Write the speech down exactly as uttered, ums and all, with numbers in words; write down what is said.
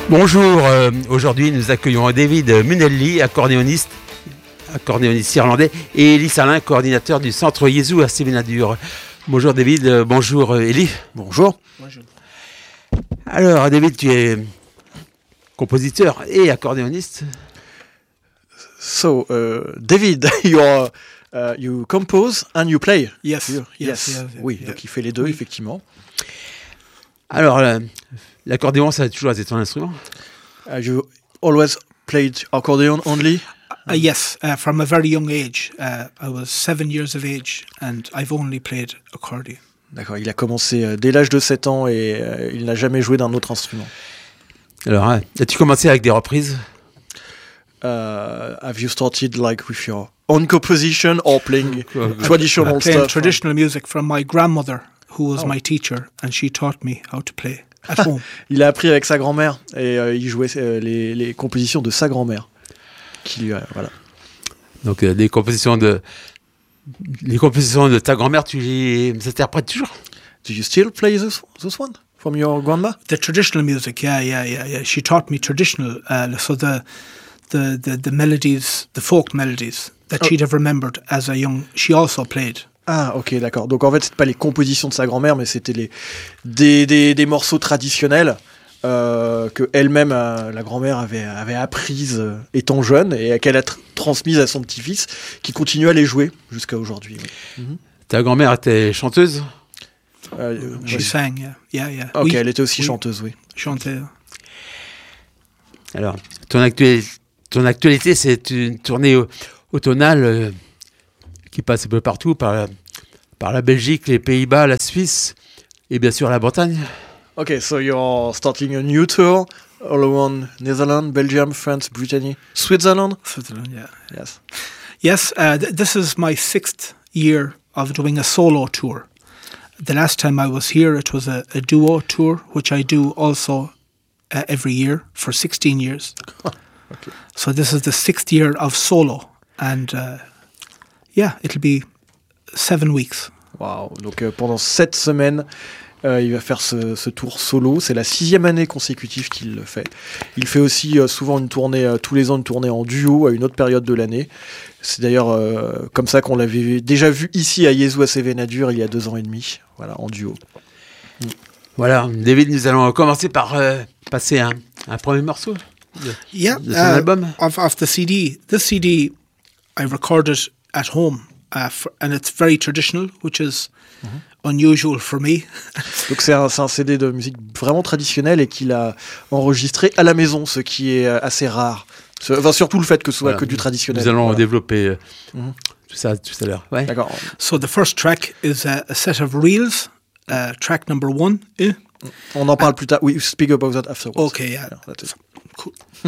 Bonjour, euh, aujourd'hui nous accueillons David Munnelly, accordéoniste, accordéoniste irlandais, et Elie Salin, coordinateur du centre Jésus à Sévénadur. Bonjour David, euh, bonjour euh, Elie. Bonjour. Bonjour. Alors David, tu es compositeur et accordéoniste. So, uh, David, you are, uh, you compose and you play. Yes, Yes. yes, yes, Oui, yeah. donc il fait les deux, effectivement. Alors, euh, l'accordéon, ça a toujours été ton instrument? Uh, you always played accordion only? Uh, yes, uh, from a very young age. Uh, I was seven years of age and I've only played accordion. D'accord, il a commencé euh, dès l'âge de sept ans et euh, il n'a jamais joué d'un autre instrument. Alors, hein, as-tu commencé avec des reprises? Uh, have you started like with your own composition or playing traditional Playing stuff? traditional music from my grandmother, who was Oh. my teacher, and she taught me how to play at home. Il a appris avec sa grand-mère et euh, il jouait euh, les, les compositions de sa grand-mère. Qui lui a, voilà. Donc, euh, des compositions de... Les compositions de ta grand-mère, tu les interprètes toujours? Do you still play this, this one from your grandma? The traditional music, yeah, yeah, yeah, yeah. She taught me traditional, uh, so the, the, the, the melodies, the folk melodies that Oh. she'd have remembered as a young, she also played. Ah, ok, d'accord. Donc en fait, c'était pas les compositions de sa grand-mère, mais c'était les des, des, des morceaux traditionnels euh, que elle-même, euh, la grand-mère, avait, avait apprises euh, étant jeune et qu'elle a tr- transmises à son petit-fils, qui continue à les jouer jusqu'à aujourd'hui. Oui. Mhm. Ta grand-mère était chanteuse? Euh, She ouais. sang, yeah, yeah, yeah. Ok, Oui, elle était aussi oui. chanteuse, oui. chantait. Alors, ton, actualité, ton actualité, c'est une tournée au- automnale euh, qui passe un peu partout, par la, par la Belgique, les Pays-Bas, la Suisse et bien sûr la Bretagne. Ok, so you're starting a new tour all around Netherlands, Belgium, France, Brittany, Switzerland? Switzerland, yeah. Yes. Yes, uh, th- this is my sixth year of doing a solo tour. The last time I was here, it was a, a duo tour, which I do also uh, every year for sixteen years. Okay. So this is the sixth year of solo. And uh, yeah, it'll be seven weeks. Wow. Donc euh, pendant sept semaines, euh, il va faire ce, ce tour solo. C'est la sixième année consécutive qu'il le fait. Il fait aussi euh, souvent une tournée, euh, tous les ans une tournée en duo à une autre période de l'année. C'est d'ailleurs euh, comme ça qu'on l'avait déjà vu ici à Jésus à Sévénadur il y a deux ans et demi. Voilà, en duo. Voilà, David, nous allons commencer par euh, passer un, un premier morceau de, Yeah, de son uh, album. of, of the C D. This C D I recorded at home, uh, for, and it's very traditional, which is unusual for me. Donc c'est un, c'est un C D de musique vraiment traditionnelle et qu'il a enregistré à la maison, ce qui est euh, assez rare. Ce- Enfin, surtout le fait que ce soit Voilà. que du traditionnel. Nous allons Voilà. développer euh, Mhm. tout ça tout à l'heure. Ouais. D'accord. So the first track is a, a set of reels. Uh, track number one. Eh? On en parle plus tard. We speak about that afterwards. Okay, yeah. Yeah, that's it. Cool.